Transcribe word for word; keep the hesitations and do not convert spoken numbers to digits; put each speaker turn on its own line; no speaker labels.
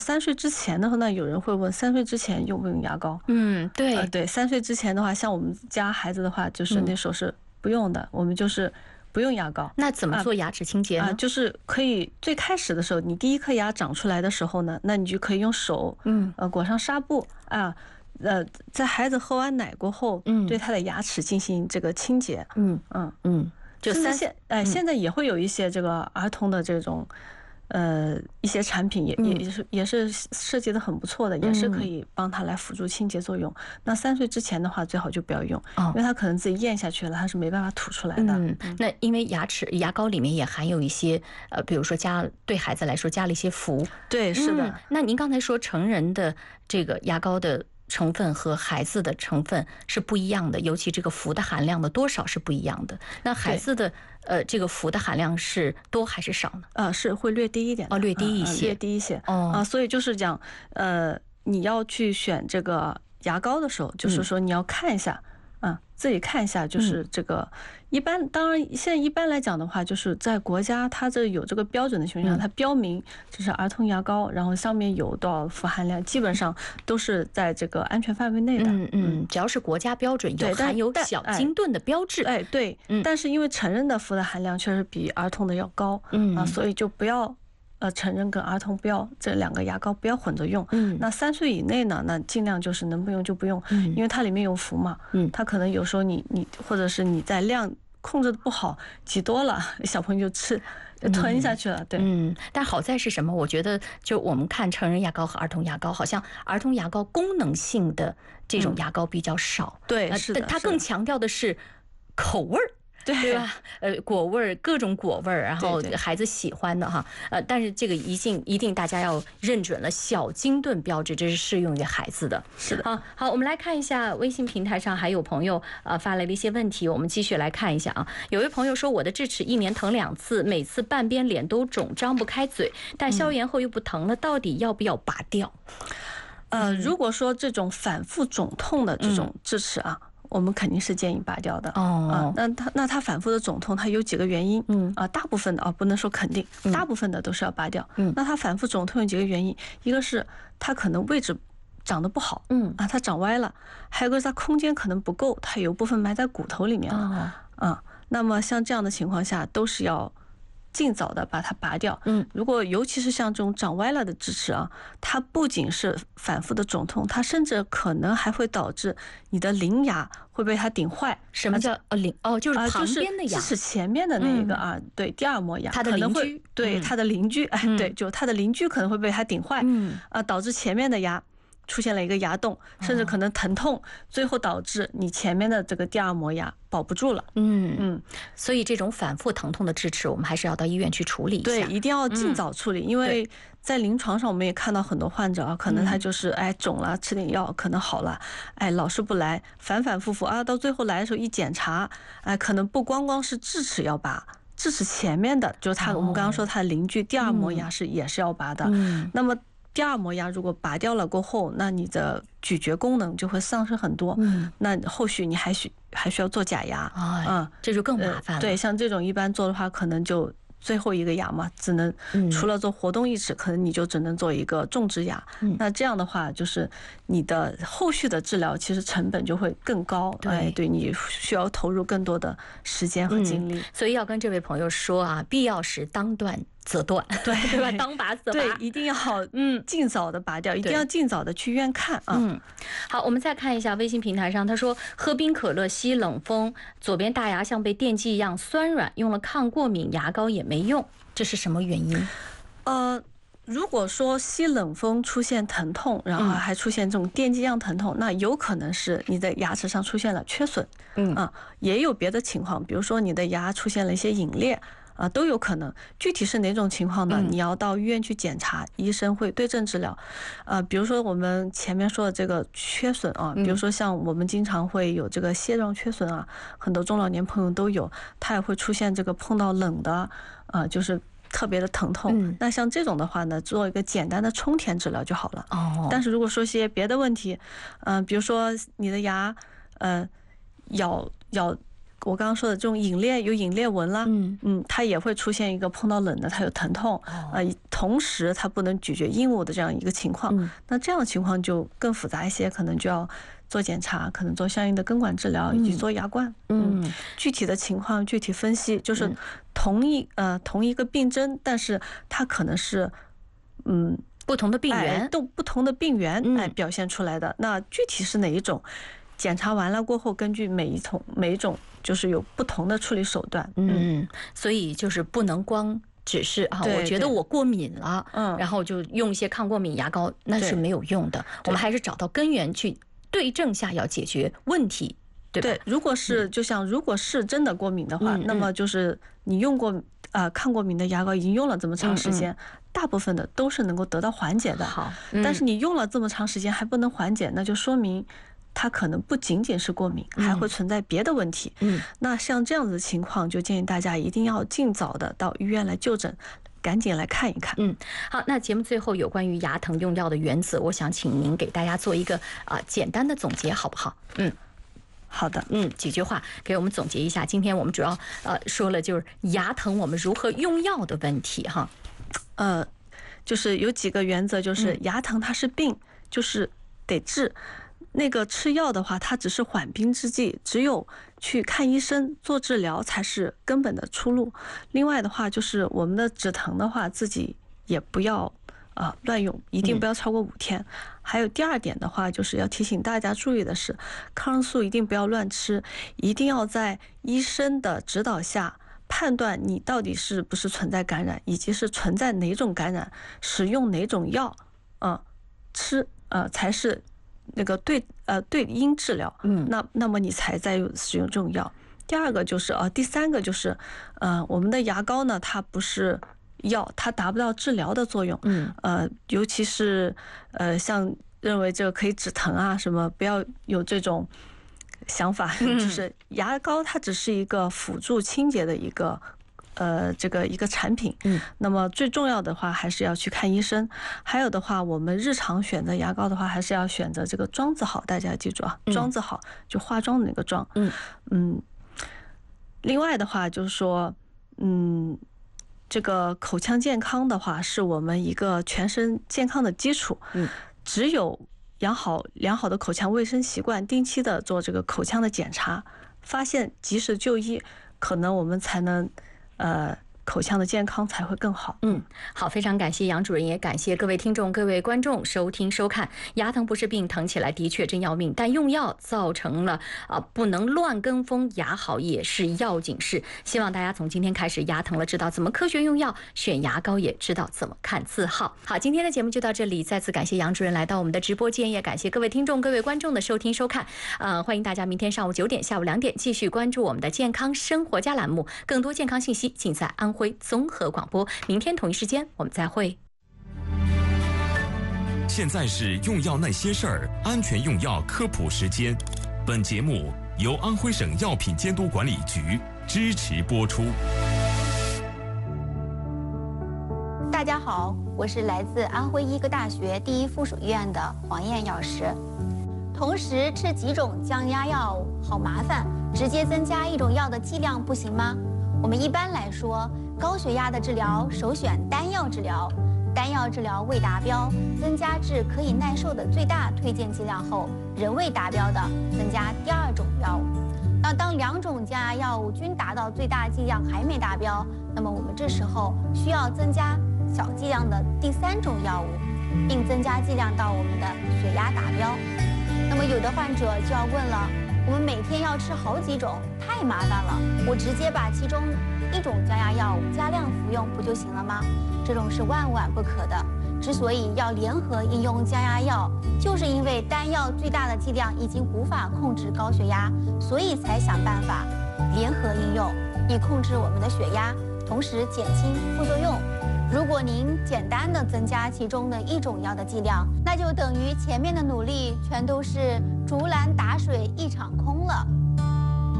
三岁之前的话呢，有人会问三岁之前用不用牙膏？
嗯，对，
呃，对，三岁之前的话，像我们家孩子的话，就是那时候是不用的，我们就是不用牙膏。
那怎么做牙齿清洁
啊、
呢？
就是可以最开始的时候，你第一颗牙长出来的时候呢，那你就可以用手，
嗯
呃，裹上纱布啊，呃，在孩子喝完奶过后，
嗯
对他的牙齿进行这个清洁。
嗯
嗯，
嗯，就三
甚至现哎、现在也会有一些这个儿童的这种。呃，一些产品也也也是也是设计的很不错的，也是可以帮他来辅助清洁作用。那三岁之前的话，最好就不要用，因为他可能自己咽下去了，他是没办法吐出来的。
嗯，那因为牙齿牙膏里面也含有一些呃，比如说加对孩子来说加了一些氟。
对，是的。
嗯，那您刚才说成人的这个牙膏的成分和孩子的成分是不一样的，尤其这个氟的含量的多少是不一样的。那孩子的呃这个氟的含量是多还是少呢？
呃，是会略低一点的。
哦，略低一些，
呃、略低一些。
哦，
啊，所以就是讲，呃，你要去选这个牙膏的时候，就是说你要看一下。嗯，自己看一下，就是这个一般，当然现在一般来讲的话，就是在国家它这有这个标准的情况下，它标明就是儿童牙膏，然后上面有多少氟含量，基本上都是在这个安全范围内的。
嗯嗯，只要是国家标准，有含有小金吨的标志。
哎，对，但是因为成人的氟的含量确实比儿童的要高，嗯啊，所以就不要。呃，成人跟儿童不要这两个牙膏不要混着用。嗯，那三岁以内呢，那尽量就是能不用就不用，嗯，因为它里面有氟嘛。嗯，它可能有时候你你或者是你在量控制的不好，挤多了，小朋友就吃吞下去了。对，
嗯，但好在是什么？我觉得就我们看成人牙膏和儿童牙膏，好像儿童牙膏功能性的这种牙膏比较少。
嗯、对，是的，
它更强调的是口味儿。
对,
对吧？呃，果味儿，各种果味儿，然后孩子喜欢的哈。呃，但是这个一定一定大家要认准了小金吨标志，这是适用于孩子的。
是的。
好，好，我们来看一下微信平台上还有朋友呃发来了一些问题，我们继续来看一下啊。有位朋友说，我的智齿一年疼两次，每次半边脸都肿，张不开嘴，但消炎后又不疼了，到底要不要拔掉？
呃，如果说这种反复肿痛的这种智齿啊。嗯，我们肯定是建议拔掉的。
哦，
啊，那它那它反复的肿痛，它有几个原因。嗯，啊，大部分的啊，不能说肯定，大部分的都是要拔掉。嗯，那它反复肿痛有几个原因，一个是它可能位置长得不好，嗯啊，它长歪了；还有个是它空间可能不够，它有部分埋在骨头里面了。哦，啊，那么像这样的情况下，都是要尽早的把它拔掉。嗯，如果尤其是像这种长歪了的智齿啊，它不仅是反复的肿痛，它甚至可能还会导致你的邻牙会被它顶坏。
什么叫呃邻？哦，就是旁边的牙，
智齿前面的那一个啊，对，第二磨牙，
它的邻居，
对，它的邻居，哎，对，就它的邻居可能会被它顶坏。嗯，啊，导致前面的牙出现了一个牙洞，甚至可能疼痛，最后导致你前面的这个第二磨牙保不住了。
嗯嗯，所以这种反复疼痛的智齿，我们还是要到医院去处理一下。
对，一定要尽早处理，因为在临床上我们也看到很多患者啊，可能他就是哎肿了，吃点药可能好了，哎老是不来，反反复复啊，到最后来的时候一检查，哎可能不光光是智齿要拔。智齿前面的，就是他，我们刚刚说他的邻居第二磨牙是也是要拔的。嗯，那么第二磨牙如果拔掉了过后，那你的咀嚼功能就会丧失很多。嗯，那后续你还需还需要做假牙。
哎、嗯，这就更麻烦了。
呃、对，像这种一般做的话，可能就最后一个牙嘛，只能除了做活动义齿，可能你就只能做一个种植牙。嗯，那这样的话，就是你的后续的治疗其实成本就会更高。
对，
哎，对你需要投入更多的时间和精力。
嗯、所以要跟这位朋友说啊，必要时当断则断，
对
对吧？当拔则拔，
对，一定要嗯尽早的拔掉，一定要尽早的去医院看啊。
嗯，好，我们再看一下微信平台上，他说喝冰可乐吸冷风，左边大牙像被电击一样酸软，用了抗过敏牙膏也没用，这是什么原因？
呃。如果说吸冷风出现疼痛，然后还出现这种电击样疼痛，嗯、那有可能是你的牙齿上出现了缺损。嗯啊，也有别的情况，比如说你的牙出现了一些隐裂。啊，都有可能。具体是哪种情况呢？你要到医院去检查，医生会对症治疗。呃，比如说我们前面说的这个缺损啊，比如说像我们经常会有这个蟹状缺损啊，很多中老年朋友都有，它也会出现这个碰到冷的，呃，就是特别的疼痛。嗯、那像这种的话呢，做一个简单的充填治疗就好了。哦。但是如果说些别的问题，嗯、呃，比如说你的牙，呃，咬咬。 我刚刚说的这种隐裂有隐裂纹啦，
嗯
嗯，它也会出现一个碰到冷的它有疼痛，啊、呃，同时它不能咀嚼硬物的这样一个情况，
嗯、
那这样的情况就更复杂一些，可能就要做检查，可能做相应的根管治疗以及做牙冠，嗯，嗯具体的情况具体分析，就是同一呃同一个病症，但是它可能是嗯。
不同的病源，
哎、都不同的病源哎表现出来的。嗯、那具体是哪一种？检查完了过后，根据每一种每一种就是有不同的处理手段。
嗯，所以就是不能光只是啊，我觉得我过敏了，嗯，然后就用一些抗过敏牙膏，那是没有用的。我们还是找到根源去对症下药，解决问题。对,
对，如果是就像如果是真的过敏的话，
嗯、
那么就是你用过啊、呃、抗过敏的牙膏已经用了这么长时间，嗯、大部分的都是能够得到缓解的。
好，
嗯、但是你用了这么长时间还不能缓解，那就说明它可能不仅仅是过敏，
嗯、
还会存在别的问题。
嗯，
那像这样子的情况，就建议大家一定要尽早的到医院来就诊。赶紧来看一看。
嗯，好，那节目最后有关于牙疼用药的原则，我想请您给大家做一个啊、呃、简单的总结，好不好？嗯。
好的，
嗯，几句话给我们总结一下。今天我们主要呃说了就是牙疼我们如何用药的问题哈。
呃，就是有几个原则，就是牙疼它是病，就是得治。那个吃药的话，它只是缓兵之计，只有去看医生做治疗才是根本的出路。另外的话，就是我们的止疼的话，自己也不要啊乱用，一定不要超过五天。嗯、还有第二点的话，就是要提醒大家注意的是，抗生素一定不要乱吃，一定要在医生的指导下判断你到底是不是存在感染，以及是存在哪种感染，使用哪种药，嗯、呃，吃呃才是那个对呃对应治疗。嗯，那那么你才在使用这种药。第二个就是呃，第三个就是，呃，我们的牙膏呢，它不是药，它达不到治疗的作用。嗯，呃，尤其是呃，像认为这个可以止疼啊什么，不要有这种想法。就是牙膏它只是一个辅助清洁的一个呃这个一个产品。嗯，那么最重要的话还是要去看医生。还有的话，我们日常选择牙膏的话，还是要选择这个妆字号，大家记住啊，妆字号就化妆的那个妆。嗯嗯。另外的话就是说，嗯。这个口腔健康的话，是我们一个全身健康的基础。嗯，只有养好良好的口腔卫生习惯，定期的做这个口腔的检查，发现及时就医，可能我们才能呃口腔的健康才会更好。
嗯，好，非常感谢杨主任，也感谢各位听众、各位观众收听收看。牙疼不是病，疼起来的确真要命，但用药造成了啊、呃、不能乱跟风，牙好也是要紧事。希望大家从今天开始，牙疼了知道怎么科学用药，选牙膏也知道怎么看字号。好，今天的节目就到这里，再次感谢杨主任来到我们的直播间，也感谢各位听众、各位观众的收听收看。呃，欢迎大家明天上午九点、下午两点继续关注我们的健康生活家栏目，更多健康信息尽在安徽综合广播。明天同一时间我们再会。
现在是用药那些事儿，安全用药科普时间。本节目由安徽省药品监督管理局支持播出。
大家好，我是来自安徽医科大学第一附属医院的黄燕药师。同时吃几种降压药好麻烦，直接增加一种药的剂量不行吗？我们一般来说，高血压的治疗首选单药治疗，单药治疗未达标，增加至可以耐受的最大推荐剂量后，仍未达标的，增加第二种药物。那当两种降压药物均达到最大剂量还没达标，那么我们这时候需要增加小剂量的第三种药物，并增加剂量到我们的血压达标。那么有的患者就要问了，我们每天要吃好几种，太麻烦了，我直接把其中一种降压药物加量服用不就行了吗？这种是万万不可的。之所以要联合应用降压药，就是因为单药最大的剂量已经无法控制高血压，所以才想办法联合应用，以控制我们的血压，同时减轻副作用。如果您简单的增加其中的一种药的剂量，那就等于前面的努力全都是竹篮打水一场空了。